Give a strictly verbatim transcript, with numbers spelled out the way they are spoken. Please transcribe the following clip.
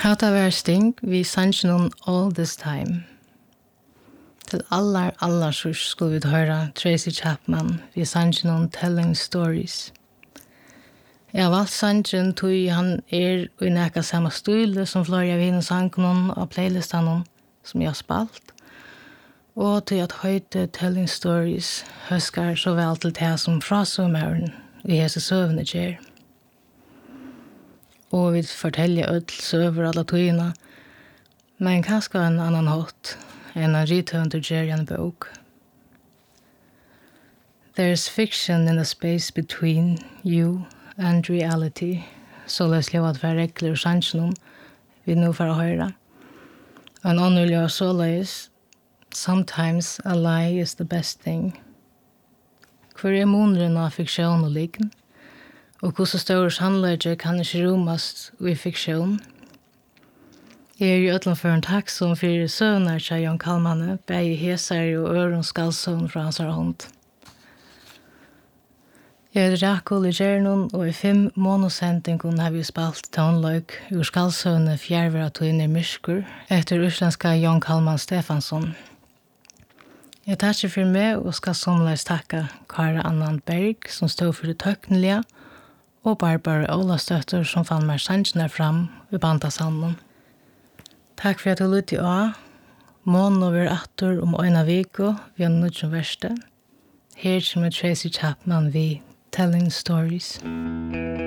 Hata var Sting vi sannsjonen All This Time. Til allar, allar surs skulle vi høre Tracy Chapman vi sannsjonen Telling Stories. Jeg har valgt sannsjonen tog han er i nekka samme style som flere av henne sangene og playlistene som jeg har spalt. Og til at høyte Telling Stories høsker så vel til det som frasomøren vi hese søvende gjør. Og vi forteller ødel søver alle togene, men kanskje en annan hatt enn en rithønder gjør i en bok. There is fiction in the space between you and reality, så les lov at være regler og sannsjonen vi nå får høre. En annen gjør så løs, sometimes a lie is the best thing. Hvor er måneden av fiksjon og liggen? Og hvordan større sannlegger kan ikke romast i fiksjon? Jeg er jo ødelen for en takksom for søvner til Jan Kalmane, begge heser og øren skalsøvn fra hans hånd. Jeg er Rakul i Gjernon, og i fem monosendingen har vi spalt tonløk ur skalsøvne fjærvera tøyner myrskur etter uslandska Jan Kalman Stefansson. Jeg takker for meg og skal somleis takka Kara Annan Berg som stod for det tøknelige, og Barbara Olastøtter som fann meg sannsjoner fram i bandasanden. Takk for at du lytte av. Mån over atter om øyne viko vi har nødt som verste. Her kommer Tracy Chapman vi Telling Stories.